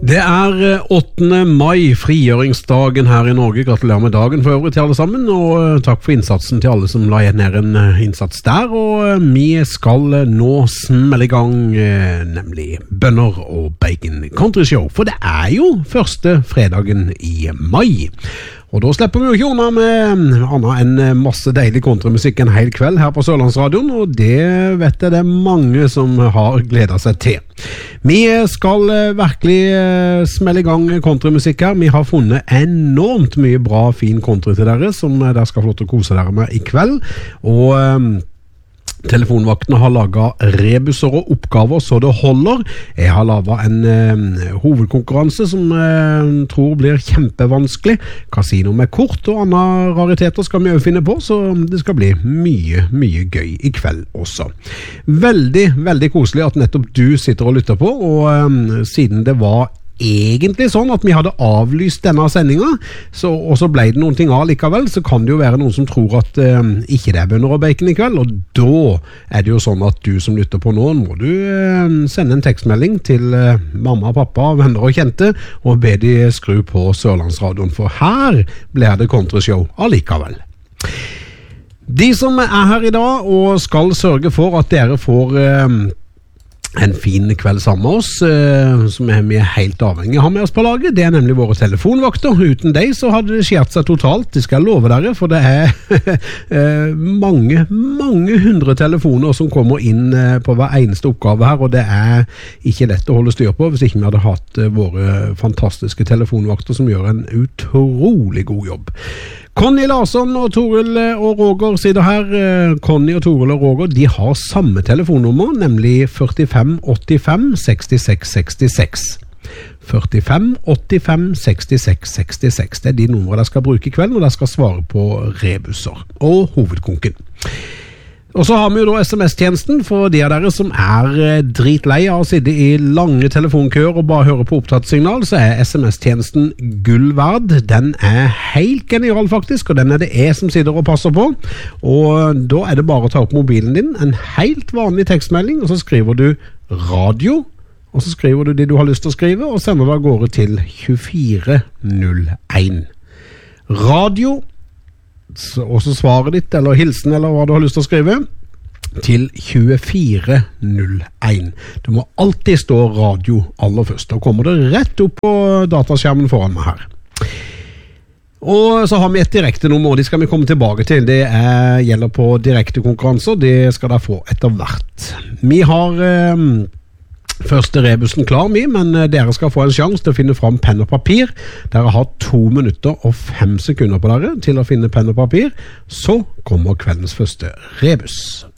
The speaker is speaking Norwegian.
Det 8. mai, frigjøringsdagen her i Norge. Gratulerer med dagen for øvrig til alle sammen, og takk for innsatsen til alle som la ned en innsats der. Og vi skal nå smelle i gang, nemlig bønner og bacon country show, for det jo første fredagen i mai. Og da slipper vi jo ikke unna med annet enn masse deilig countrymusikk en hel kveld her på Sørlandsradioen, og det vet jeg det mange som har gledet seg til. Vi skal virkelig smelle i gang countrymusikk her. Vi har funnet enormt mye bra, fin country til dere, som dere skal få lov til å kose dere med i kveld. Og telefonvaktene har laget rebuser og oppgaver så det holder. Jeg har laget en hovedkonkurranse som jeg tror blir kjempevanskelig. Kasino med kort og andre rariteter skal vi jo finne på, så det skal bli mye gøy i kveld også. Veldig koselig at nettopp du sitter og lytter på, og siden det var egentlig sånn at vi hadde avlyst denne sendingen, og så ble det noen ting av likevel, så kan det jo være noen som tror at ikke det bønner og bacon i kveld, og da det jo sånn at du som lytter på nå, må du sende en tekstmelding til mamma, pappa, venner og kjente, og be de skru på Sørlandsradioen, for her blir det countryshow allikevel. De som her i dag og skal sørge for at dere får en fin kveld sammen med oss, som vi helt avhengig av å ha med oss på laget, det nemlig våre telefonvakter. Uten deg så hadde det skjert seg totalt, det skal jeg love dere, for det mange hundre telefoner som kommer inn på hver eneste oppgave her, og det ikke lett å holde styr på hvis ikke vi hadde hatt våre fantastiske telefonvakter som gjør en utrolig god jobb. Conny Larsson og Toril og Roger sitter her. Conny og Toril og Roger, de har samme telefonnummer, nemlig 45 85 66 66. 45 85 66 66. Det de numre dere skal bruke i kveld når dere skal svare på rebuser og hovedkonken. Og så har vi jo da SMS-tjenesten for de av dere som dritlei av å sitte i lange telefonkøer og bare høre på opptattsignal, så SMS-tjenesten gull verd. Den helt genial faktisk, og den det jeg som sitter og passer på. Og da det bare å ta opp mobilen din, en helt vanlig tekstmelding, og så skriver du radio, og så skriver du det du har lyst til å skrive, og sender det av gårde til 2401. Radio, og så svaret ditt, eller hilsen, eller hva du har lyst til å skrive, til 2401. Du må alltid stå radio aller først. Da kommer det rett opp på dataskjermen foran meg her. Og så har vi et direkte nummer, og det skal vi komme tilbake til. Det gjelder på direkte konkurranser, det skal dere få etter hvert. Vi har første rebusen klar men dere skal få en sjanse til å finne fram penn og papir. Dere har 2 minutter og 5 sekunder på dere til å finne penn og papir. Så kommer kveldens første rebus.